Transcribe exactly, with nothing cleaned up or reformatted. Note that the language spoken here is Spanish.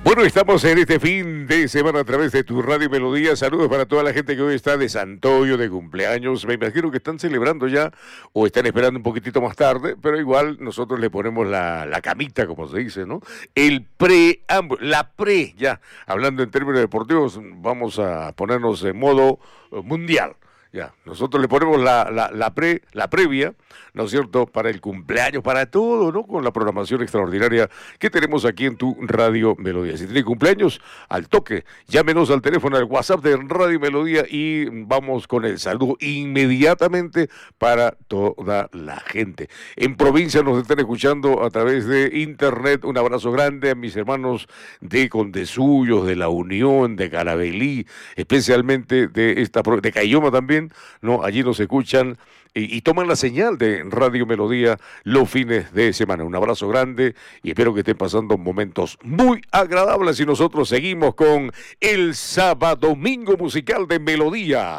Bueno, estamos en este fin de semana a través de tu Radio Melodía. Saludos para toda la gente que hoy está de Santoyo, de cumpleaños. Me imagino que están celebrando ya o están esperando un poquitito más tarde, pero igual nosotros le ponemos la, la camita, como se dice, ¿no? El preámbulo, la pre, ya, hablando en términos deportivos, vamos a ponernos en modo mundial. Ya, nosotros le ponemos la, la, la, pre, la previa, ¿no es cierto?, para el cumpleaños, para todo, ¿no?, con la programación extraordinaria que tenemos aquí en tu Radio Melodía. Si tiene cumpleaños, al toque, llámenos al teléfono, al WhatsApp de Radio Melodía y vamos con el saludo inmediatamente para toda la gente. En provincia nos están escuchando a través de internet. Un abrazo grande a mis hermanos de Condesuyos, de La Unión, de Carabelí, especialmente de esta de Cayoma también. No, allí nos escuchan y, y toman la señal de Radio Melodía los fines de semana. Un abrazo grande y espero que estén pasando momentos muy agradables y nosotros seguimos con el Sábado Domingo Musical de Melodía.